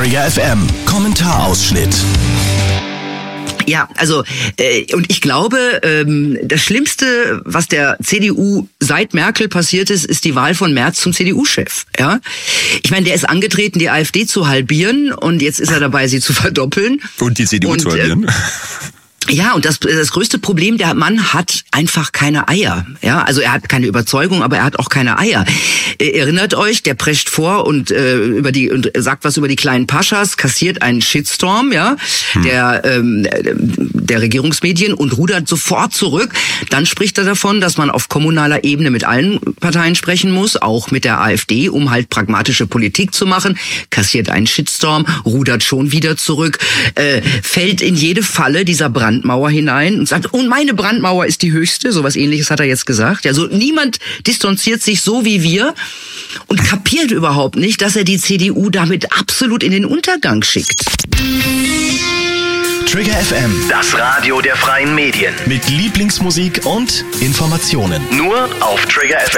Trigger FM Kommentarausschnitt. Ja, also und ich glaube, das Schlimmste, was der CDU seit Merkel passiert ist die Wahl von Merz zum CDU-Chef. Ja, ich meine, der ist angetreten, die AfD zu halbieren, und jetzt ist er dabei, sie zu verdoppeln. Und die CDU zu halbieren. Ja, und das größte Problem, der Mann hat einfach keine Eier. Ja, also er hat keine Überzeugung, aber er hat auch keine Eier. Erinnert euch, der prescht vor und sagt was über die kleinen Paschas, kassiert einen Shitstorm, ja, der Regierungsmedien und rudert sofort zurück. Dann spricht er davon, dass man auf kommunaler Ebene mit allen Parteien sprechen muss, auch mit der AfD, um halt pragmatische Politik zu machen. Kassiert einen Shitstorm, rudert schon wieder zurück, fällt in jede Falle dieser Brandmauer hinein und sagt, und meine Brandmauer ist die höchste, sowas Ähnliches hat er jetzt gesagt. Also niemand distanziert sich so wie wir und kapiert überhaupt nicht, dass er die CDU damit absolut in den Untergang schickt. Trigger FM, Das Radio der freien Medien. mit Lieblingsmusik und Informationen. Nur auf Trigger FM.